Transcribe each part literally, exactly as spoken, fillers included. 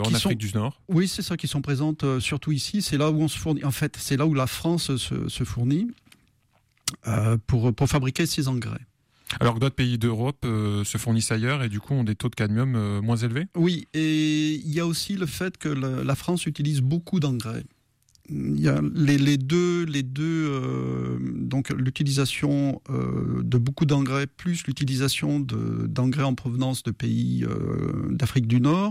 en Afrique sont, du Nord. Oui, c'est ça, qui sont présentes euh, surtout ici. C'est là où on se fournit. En fait, c'est là où la France se, se fournit euh, pour, pour fabriquer ces engrais. Alors que d'autres pays d'Europe euh, se fournissent ailleurs et du coup ont des taux de cadmium euh, moins élevés ? Oui, et il y a aussi le fait que le, la France utilise beaucoup d'engrais. Il y a les, les deux, les deux euh, donc l'utilisation euh, de beaucoup d'engrais plus l'utilisation de, d'engrais en provenance de pays euh, d'Afrique du Nord,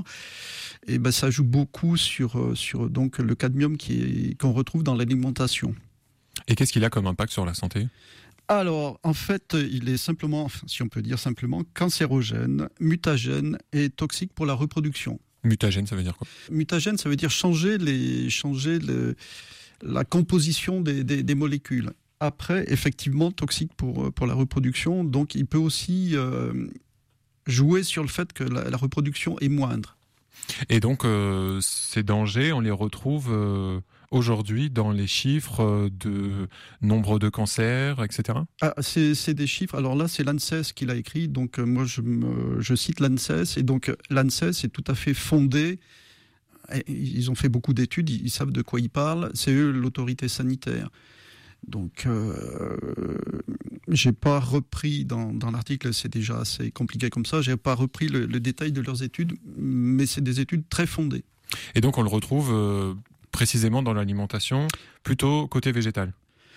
et ben ça joue beaucoup sur, sur donc, le cadmium qui est, qu'on retrouve dans l'alimentation. Et qu'est-ce qu'il a comme impact sur la santé ? Alors, en fait, il est simplement, si on peut dire simplement, cancérogène, mutagène et toxique pour la reproduction. Mutagène, ça veut dire quoi ? Mutagène, ça veut dire changer, les, changer le, la composition des, des, des molécules. Après, effectivement, toxique pour, pour la reproduction. Donc, il peut aussi euh, jouer sur le fait que la, la reproduction est moindre. Et donc, euh, ces dangers, on les retrouve euh, aujourd'hui dans les chiffres de nombre de cancers, et cetera. Ah, c'est, c'est des chiffres. Alors là, c'est l'ANSES qui l'a écrit. Donc, euh, moi, je, me, je cite l'ANSES. Et donc, l'ANSES est tout à fait fondé. Ils ont fait beaucoup d'études. Ils savent de quoi ils parlent. C'est eux, l'autorité sanitaire. Donc, euh, j'ai pas repris dans, dans l'article, c'est déjà assez compliqué comme ça, j'ai pas repris le, le détail de leurs études, mais c'est des études très fondées. Et donc on le retrouve euh, précisément dans l'alimentation, plutôt côté végétal.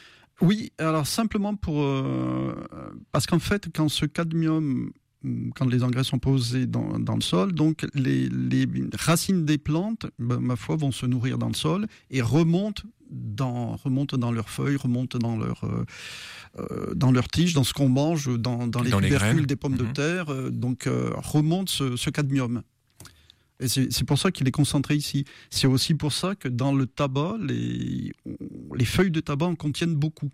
Oui, alors simplement pour... Euh, parce qu'en fait, quand ce cadmium, quand les engrais sont posés dans, dans le sol, donc les, les racines des plantes, ben, ma foi, vont se nourrir dans le sol et remontent dans, remontent dans leurs feuilles, remontent dans leurs euh, euh, dans leurs tiges, dans ce qu'on mange, dans, dans les dans tubercules les des pommes mmh. de terre, euh, donc euh, remonte ce, ce cadmium. Et c'est, c'est pour ça qu'il est concentré ici. C'est aussi pour ça que dans le tabac, les, les feuilles de tabac en contiennent beaucoup.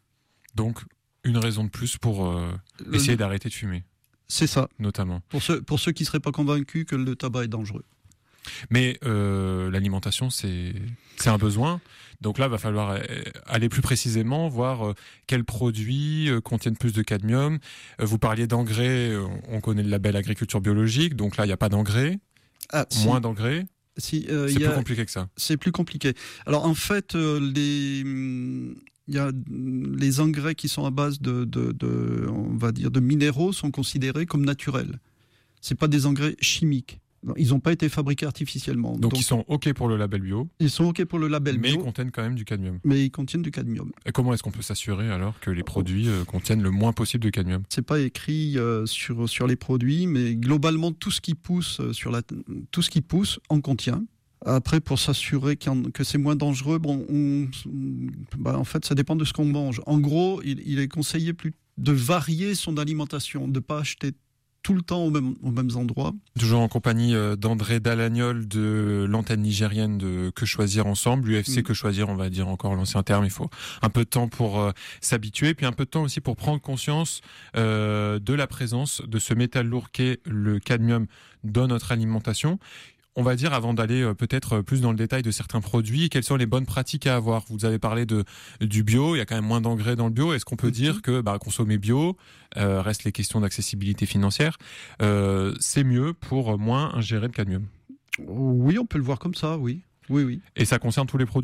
Donc, une raison de plus pour euh, le, essayer d'arrêter de fumer. C'est ça. Notamment. Pour ceux, pour ceux qui ne seraient pas convaincus que le tabac est dangereux. Mais euh, l'alimentation, c'est, c'est un besoin. Donc là, il va falloir aller plus précisément, voir euh, quels produits euh, contiennent plus de cadmium. Euh, vous parliez d'engrais, euh, on connaît le label agriculture biologique, donc là, il n'y a pas d'engrais, ah, moins si. d'engrais. Si, euh, c'est y plus a... compliqué que ça. C'est plus compliqué. Alors en fait, euh, les... il y a les engrais qui sont à base de, de, de, on va dire, de minéraux sont considérés comme naturels. C'est pas des engrais chimiques. Ils n'ont pas été fabriqués artificiellement. Donc, Donc ils sont OK pour le label bio. Ils sont OK pour le label mais bio. Mais ils contiennent quand même du cadmium. Mais ils contiennent du cadmium. Et comment est-ce qu'on peut s'assurer alors que les produits euh, contiennent le moins possible de cadmium ? C'est pas écrit euh, sur, sur les produits, mais globalement, tout ce qui pousse, sur la, tout ce qui pousse en contient. Après, pour s'assurer que c'est moins dangereux, bon, on, bah, en fait, ça dépend de ce qu'on mange. En gros, il, il est conseillé plus de varier son alimentation, de ne pas acheter tout le temps aux mêmes, aux mêmes endroits. Toujours en compagnie d'André Dalagnol de l'antenne nigérienne de Que Choisir Ensemble, U F C mmh. Que Choisir, on va dire encore l'ancien terme, il faut un peu de temps pour euh, s'habituer, puis un peu de temps aussi pour prendre conscience euh, de la présence de ce métal lourd qu'est le cadmium dans notre alimentation. On va dire, avant d'aller euh, peut-être plus dans le détail de certains produits, quelles sont les bonnes pratiques à avoir ? Vous avez parlé de du bio, il y a quand même moins d'engrais dans le bio. Est-ce qu'on peut mm-hmm. dire que bah, consommer bio, euh, reste les questions d'accessibilité financière, euh, c'est mieux pour moins ingérer de cadmium ? Oui, on peut le voir comme ça, oui. Oui, oui. Et ça concerne tous les produits ?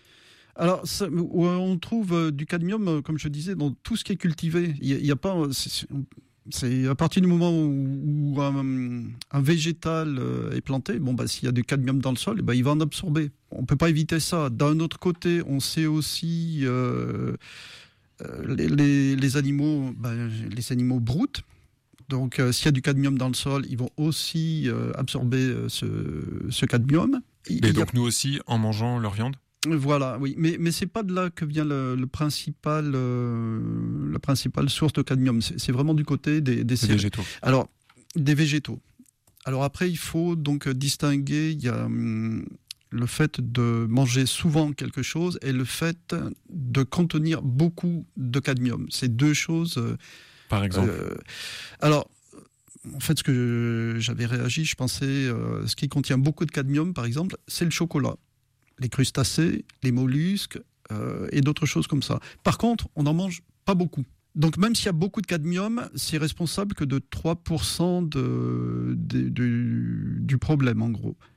Alors, ça, on trouve du cadmium, comme je disais, dans tout ce qui est cultivé. Il n'y a, a pas... C'est, C'est à partir du moment où, où un, un végétal est planté, bon bah s'il y a du cadmium dans le sol, bah il va en absorber. On peut pas éviter ça. D'un autre côté, on sait aussi euh, les, les, les animaux, bah, les animaux broutent. Donc euh, s'il y a du cadmium dans le sol, ils vont aussi euh, absorber euh, ce, ce cadmium. Il, Et donc a... nous aussi en mangeant leur viande ? Voilà, oui, mais mais c'est pas de là que vient le, le principal, euh, la principale source de cadmium. C'est, c'est vraiment du côté des, des, des végétaux. Alors des végétaux. Alors après, il faut donc distinguer. Il y a hum, le fait de manger souvent quelque chose et le fait de contenir beaucoup de cadmium. C'est deux choses. Euh, Par exemple. Euh, alors. En fait, ce que je, j'avais réagi, je pensais, euh, ce qui contient beaucoup de cadmium, par exemple, c'est le chocolat. Les crustacés, les mollusques euh, et d'autres choses comme ça. Par contre, on n'en mange pas beaucoup. Donc même s'il y a beaucoup de cadmium, c'est responsable que de trois pour cent de, de, de, du problème en gros.